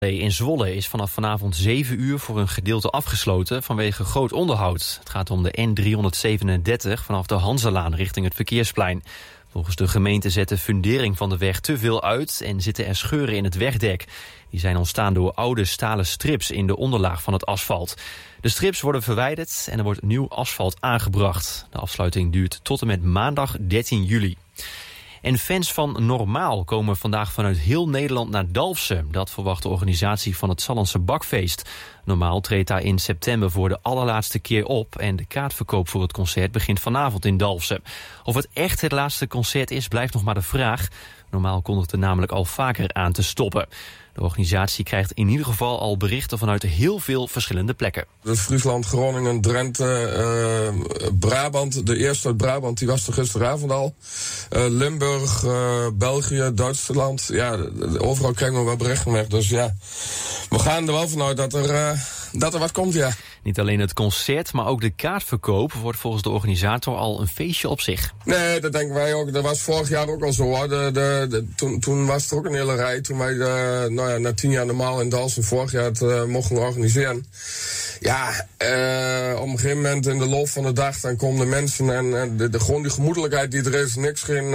In Zwolle is vanaf vanavond 7 uur voor een gedeelte afgesloten vanwege groot onderhoud. Het gaat om de N337 vanaf de Hanzelaan richting het Verkeersplein. Volgens de gemeente zet de fundering van de weg te veel uit en zitten er scheuren in het wegdek. Die zijn ontstaan door oude stalen strips in de onderlaag van het asfalt. De strips worden verwijderd en er wordt nieuw asfalt aangebracht. De afsluiting duurt tot en met maandag 13 juli. En fans van Normaal komen vandaag vanuit heel Nederland naar Dalfsen. Dat verwacht de organisatie van het Sallandse Bakfeest. Normaal treedt daar in september voor de allerlaatste keer op. En de kaartverkoop voor het concert begint vanavond in Dalfsen. Of het echt het laatste concert is, blijft nog maar de vraag. Normaal kondigde namelijk al vaker aan te stoppen. De organisatie krijgt in ieder geval al berichten vanuit heel veel verschillende plekken. Dus Friesland, Groningen, Drenthe, Brabant. De eerste uit Brabant die was er gisteravond al. Limburg, België, Duitsland. Ja, overal krijgen we wel berichten weg. Dus ja, we gaan er wel vanuit dat er wat komt, ja. Niet alleen het concert, maar ook de kaartverkoop wordt volgens de organisator al een feestje op zich. Nee, dat denken wij ook. Dat was vorig jaar ook al zo, hoor. Toen was er ook een hele rij. Toen wij na 10 jaar Normaal in Dalfsen vorig jaar het mochten organiseren. Ja, op een gegeven moment in de loop van de dag dan komen de mensen en gewoon die gemoedelijkheid die er is. Niks, geen...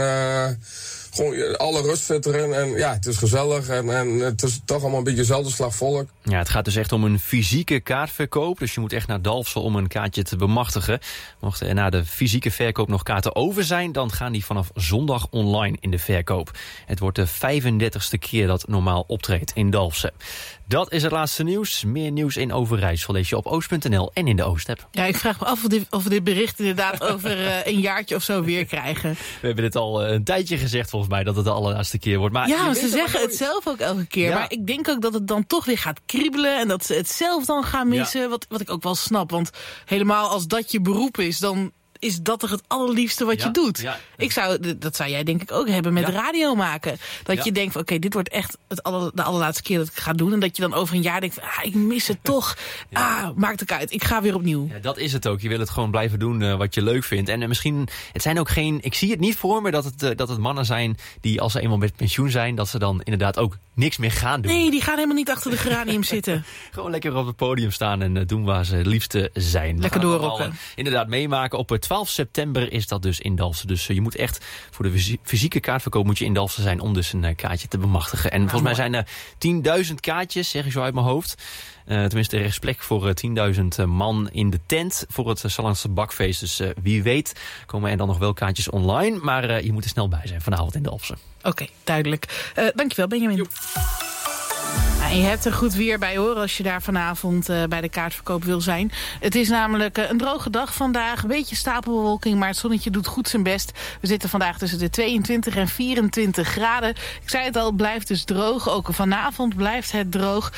Gewoon alle rust zit erin en ja, het is gezellig en het is toch allemaal een beetje dezelfde slag volk. Ja, het gaat dus echt om een fysieke kaartverkoop. Dus je moet echt naar Dalfsen om een kaartje te bemachtigen. Mochten er na de fysieke verkoop nog kaarten over zijn, dan gaan die vanaf zondag online in de verkoop. Het wordt de 35e keer dat Normaal optreedt in Dalfsen. Dat is het laatste nieuws. Meer nieuws in Overijssel lees je op oost.nl en in de Oost-app. Ja, ik vraag me af of we dit bericht inderdaad over een jaartje of zo weer krijgen. We hebben dit al een tijdje gezegd volgens mij dat het de allerlaatste keer wordt. Maar ja, ze zeggen het zelf ook elke keer. Ja. Maar ik denk ook dat het dan toch weer gaat kriebelen en dat ze het zelf dan gaan missen. Ja. Wat ik ook wel snap, want helemaal als dat je beroep is, dan is dat toch het allerliefste wat je doet. Ja. Dat zou jij denk ik ook hebben met radio maken. Dat je denkt van oké, dit wordt echt de allerlaatste keer dat ik ga doen. En dat je dan over een jaar denkt van ik mis het toch. Maakt het uit. Ik ga weer opnieuw. Ja, dat is het ook. Je wil het gewoon blijven doen wat je leuk vindt. En misschien, het zijn ook geen, ik zie het niet voor me dat het mannen zijn die als ze eenmaal met pensioen zijn, dat ze dan inderdaad ook niks meer gaan doen. Nee, die gaan helemaal niet achter de geranium zitten. Gewoon lekker op het podium staan en doen waar ze het liefste zijn. Lekker doorrocken. Inderdaad meemaken. Op 12 september is dat dus in Dalfsen. Dus je moet echt voor de fysieke kaartverkoop moet je in Dalfsen zijn om dus een kaartje te bemachtigen. En volgens mij zijn er 10.000 kaartjes, zeg ik zo uit mijn hoofd. Tenminste, er is plek voor 10.000 man in de tent voor het Sallandse Bakfeest. Dus wie weet komen er dan nog wel kaartjes online. Maar je moet er snel bij zijn vanavond in Dalfsen. Oké, duidelijk. Dankjewel, Benjamin. Joep. En je hebt er goed weer bij hoor, als je daar vanavond bij de kaartverkoop wil zijn. Het is namelijk een droge dag vandaag, een beetje stapelbewolking, maar het zonnetje doet goed zijn best. We zitten vandaag tussen de 22 en 24 graden. Ik zei het al, het blijft dus droog. Ook vanavond blijft het droog.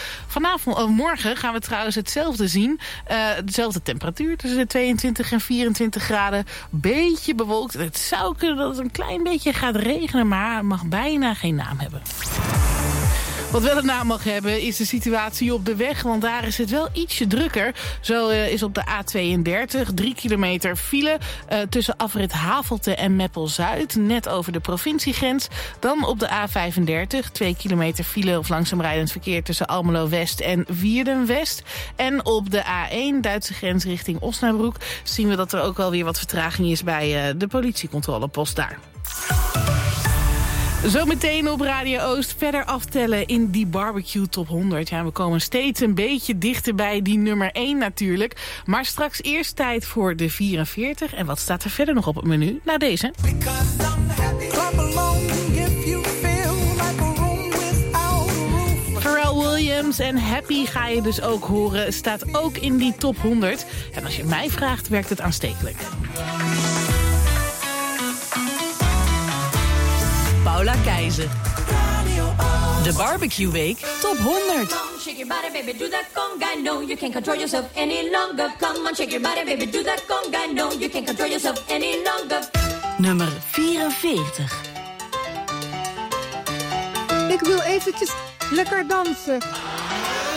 Morgen gaan we trouwens hetzelfde zien. Dezelfde temperatuur tussen de 22 en 24 graden. Beetje bewolkt. Het zou kunnen dat het een klein beetje gaat regenen, maar het mag bijna geen naam hebben. Wat wel een naam mag hebben is de situatie op de weg, want daar is het wel ietsje drukker. Zo is op de A32 3 kilometer file tussen afrit Havelte en Meppel-Zuid, net over de provinciegrens. Dan op de A35 2 kilometer file of langzaam rijdend verkeer tussen Almelo-West en Wierden-West. En op de A1 Duitse grens richting Osnabrück zien we dat er ook wel weer wat vertraging is bij de politiecontrolepost daar. Zometeen op Radio Oost verder aftellen in die barbecue top 100. Ja, we komen steeds een beetje dichter bij die nummer 1 natuurlijk. Maar straks eerst tijd voor de 44. En wat staat er verder nog op het menu? Nou, deze. Pharrell Williams en Happy ga je dus ook horen. Staat ook in die top 100. En als je mij vraagt, werkt het aanstekelijk. Paula Keizer. De Barbecue Week Top 100. Shake your body, baby, do that conga. No, you can't control yourself any longer. Come on, shake your body, baby, do that conga. No, you can't control yourself any longer. Nummer 44. Ik wil eventjes lekker dansen.